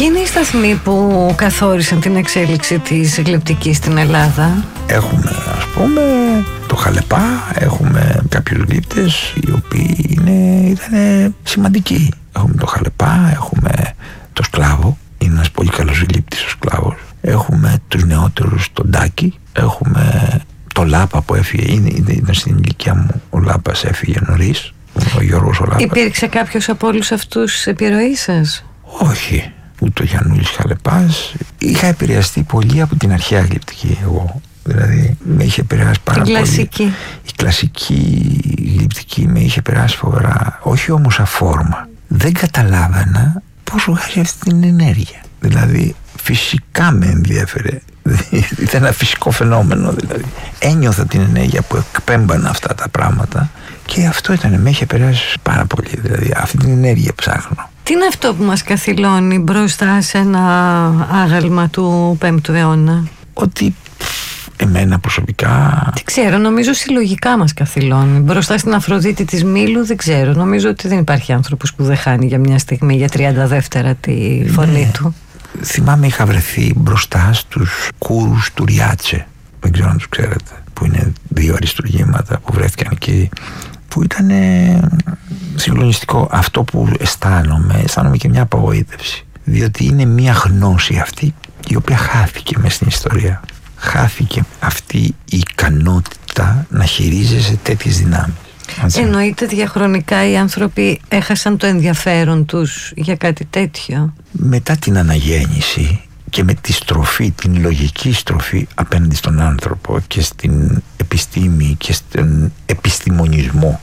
είναι οι σταθμοί που καθόρισαν την εξέλιξη της γλυπτικής στην Ελλάδα? Έχουμε, ας πούμε, το Χαλεπά, έχουμε κάποιους γλύπτες οι οποίοι ήταν σημαντικοί. Έχουμε το Χαλεπά, έχουμε το Σκλάβο, είναι ένας πολύ καλός γλύπτης ο Σκλάβος. Έχουμε τους νεότερους, τον Τάκη, έχουμε το Λάπα που έφυγε, ήταν στην ηλικία μου, ο Λάπας έφυγε νωρίς, ο Γιώργος ο Λάπας. Υπήρξε κάποιος από όλους αυτούς επιρροή σας? Όχι, ούτε ο Γιαννούλης Χαλεπάς. Είχα επηρεαστεί πολύ από την αρχαία γλυπτική εγώ. Δηλαδή με είχε επηρεάσει πάρα πολύ. Η κλασική γλυπτική με είχε επηρεάσει φοβερά. Όχι όμως αφόρμα. Δεν καταλάβαινα πώς βγάζει αυτή την ενέργεια. Δηλαδή φυσικά με ενδιέφερε. Ήταν ένα φυσικό φαινόμενο, δηλαδή. Ένιωθα την ενέργεια που εκπέμπαν αυτά τα πράγματα και αυτό με είχε επηρεάσει πάρα πολύ. Δηλαδή αυτή την ενέργεια ψάχνω. Τι είναι αυτό που μας καθυλώνει μπροστά σε ένα άγαλμα του 5ου αιώνα? Ότι εμένα προσωπικά... Δεν ξέρω, νομίζω συλλογικά μας καθυλώνει. Μπροστά στην Αφροδίτη της Μήλου δεν ξέρω. Νομίζω ότι δεν υπάρχει άνθρωπος που δεν χάνει για μια στιγμή, για 32 τη φωνή του. Θυμάμαι είχα βρεθεί μπροστά στους κούρους του Ριάτσε. Δεν ξέρω αν τους ξέρετε. Που είναι 2 αριστουργήματα που βρέθηκαν εκεί. Που ήταν συγκλονιστικό. Αυτό που αισθάνομαι και μια απογοήτευση. Διότι είναι μια γνώση αυτή η οποία χάθηκε μες στην ιστορία. Χάθηκε αυτή η ικανότητα να χειρίζεσαι τέτοιες δυνάμεις. Εννοείται διαχρονικά οι άνθρωποι έχασαν το ενδιαφέρον τους για κάτι τέτοιο? Μετά την αναγέννηση και με τη στροφή, την λογική στροφή απέναντι στον άνθρωπο και στην επιστήμη και στον επιστημονισμό